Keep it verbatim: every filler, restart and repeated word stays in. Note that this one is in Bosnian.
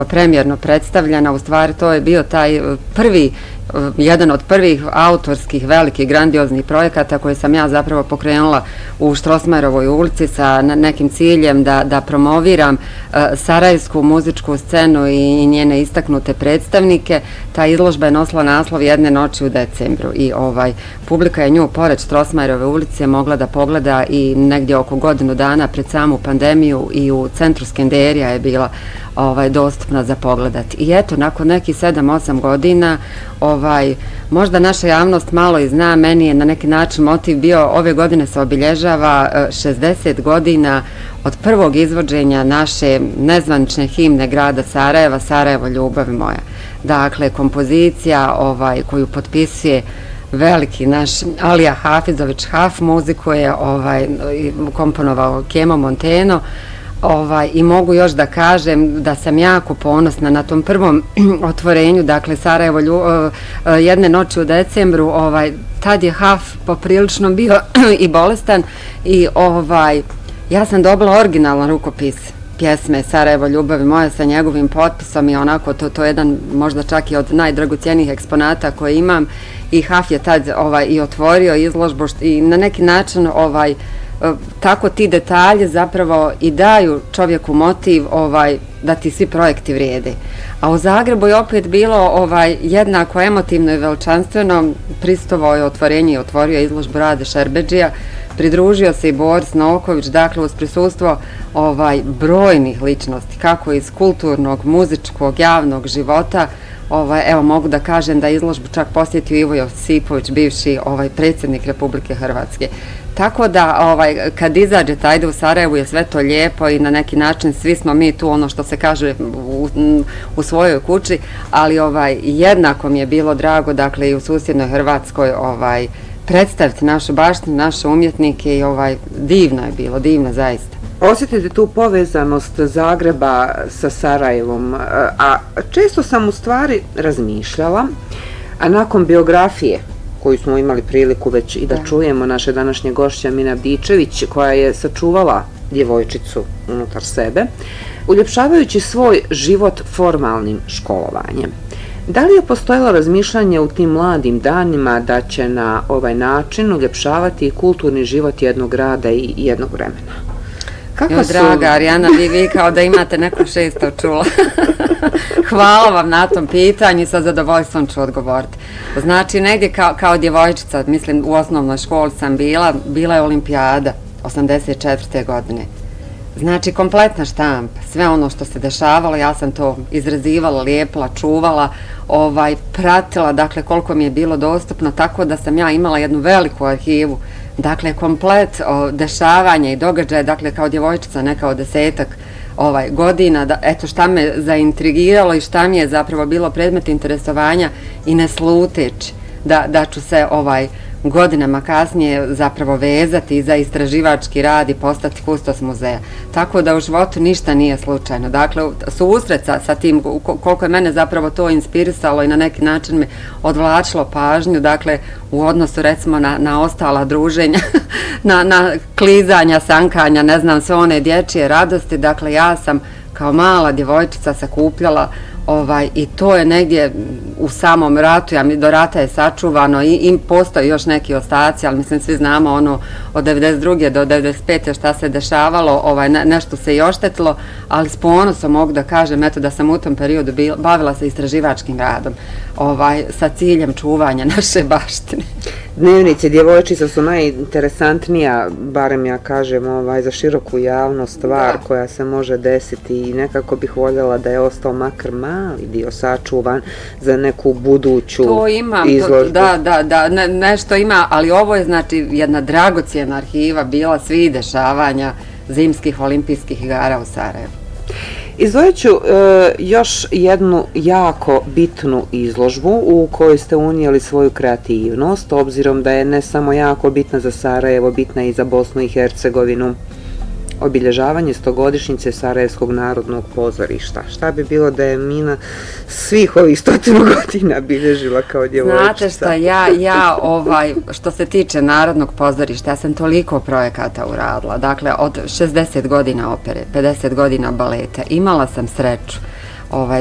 premijerno predstavljena, u stvari to je bio taj prvi, jedan od prvih autorskih velikih grandioznih projekata koje sam ja zapravo pokrenula u Štrosmajerovoj ulici sa nekim ciljem da, da promoviram sarajevsku muzičku scenu i njene istaknute predstavnike. Ta izložba je nosila naslov Jedne noći u decembru i ovaj, publika je nju pored Štrosmajerove ulice mogla da pogleda i negdje oko godinu dana pred samu pandemiju i u centru Skenderija je bila ovaj, dostupna za pogledati. I eto, nakon nekih sedam osam godina, ovaj, možda naša javnost malo i zna, meni je na neki način motiv bio, ove godine se obilježava šezdeset godina od prvog izvođenja naše nezvanične himne grada Sarajeva, Sarajevo ljubavi moja. Dakle, kompozicija ovaj, koju potpisuje veliki naš Alija Hafizović Haf, muziku je ovaj, komponovao Kemo Monteno. Ovaj, I mogu još da kažem da sam jako ponosna na tom prvom otvorenju, dakle Sarajevo lju, jedne noći u decembru, ovaj, tad je Haf poprilično bio i bolestan i ovaj, ja sam dobila originalan rukopis pjesme Sarajevo ljubavi moja sa njegovim potpisom i onako to, to je jedan možda čak i od najdragocjenijih eksponata koje imam i Haf je tad ovaj, i otvorio izložbu i na neki način ovaj, tako ti detalje zapravo i daju čovjeku motiv ovaj, da ti svi projekti vrijede. A u Zagrebu je opet bilo ovaj, jednako emotivno i veličanstveno. Pristovao je otvorenje i otvorio izložbu Rade Šerbedžija. Pridružio se i Boris Novković, dakle uz prisustvo ovaj, brojnih ličnosti, kako iz kulturnog, muzičkog, javnog života. Ovaj, evo mogu da kažem da izložbu čak posjetio Ivo Josipović, bivši ovaj, predsjednik Republike Hrvatske. Tako da ovaj, kad izađete ajde u Sarajevu je sve to lijepo i na neki način svi smo mi tu ono što se kaže u, u svojoj kući, ali ovaj, jednako mi je bilo drago dakle i u susjednoj Hrvatskoj ovaj, predstaviti našu baštinu, naše umjetnike i ovaj, divno je bilo, divno zaista. Osjetite tu povezanost Zagreba sa Sarajevom, a često sam u stvari razmišljala, a nakon biografije koju smo imali priliku već i da čujemo naše današnje gošće Amina Abdičević, koja je sačuvala djevojčicu unutar sebe, uljepšavajući svoj život formalnim školovanjem. Da li je postojalo razmišljanje u tim mladim danima da će na ovaj način uljepšavati kulturni život jednog grada i jednog vremena? Kako jo, su... draga Arijana, vi, vi kao da imate neko šesto čula. Hvala vam na tom pitanju i sa zadovoljstvom ću odgovoriti. Znači, negdje kao, kao djevojčica, mislim u osnovnoj školi sam bila, bila je olimpijada osamdeset četvrte godine. Znači, kompletna štampa, sve ono što se dešavalo, ja sam to izrezivala, lijepila, čuvala, ovaj, pratila, dakle, koliko mi je bilo dostupno, tako da sam ja imala jednu veliku arhivu. Dakle, komplet o, dešavanja i događaja, dakle, kao djevojčica, ne kao desetak ovaj, godina, da, eto šta me zaintrigiralo i šta mi je zapravo bilo predmet interesovanja i ne sluteći da, da ću se ovaj, godinama kasnije zapravo vezati za istraživački rad i postati kustos muzeja. Tako da u životu ništa nije slučajno. Dakle, susret sa, sa tim, koliko je mene zapravo to inspirisalo i na neki način me odvlačilo pažnju, dakle, u odnosu recimo na, na ostala druženja, na, na klizanja, sankanja, ne znam, sve one dječje radosti. Dakle, ja sam kao mala djevojčica sakupljala Ovaj, i to je negdje u samom ratu, ja mi do rata je sačuvano i im postoji još neki ostaci, ali mislim svi znamo ono od devedeset druge do devedeset pete šta se dešavalo, ovaj, ne, nešto se i oštetilo, ali s ponosom mogu da kažem eto, da sam u tom periodu bil, bavila se istraživačkim radom ovaj, sa ciljem čuvanja naše baštine. Dnevnice djevojčica su najinteresantnija, barem ja kažem, ovaj, za široku javnost stvar da. Koja se može desiti i nekako bih voljela da je ostao makar mali dio sačuvan za neku buduću to imam, izložbu. To, da, da, da, ne, nešto ima, ali ovo je znači jedna dragocjena arhiva bila svih dešavanja zimskih olimpijskih igara u Sarajevu. Izdvojit ću e, još jednu jako bitnu izložbu u kojoj ste unijeli svoju kreativnost, obzirom da je ne samo jako bitna za Sarajevo, bitna i za Bosnu i Hercegovinu. Obilježavanje stogodišnjice Sarajevskog narodnog pozorišta. Šta bi bilo da je Mina svih ovih stotinu godina bilježila kao djevojčica? Znate šta, ja, ja ovaj, što se tiče Narodnog pozorišta, ja sam toliko projekata uradila. Dakle, od šezdeset godina opere, pedeset godina baleta, imala sam sreću ovaj,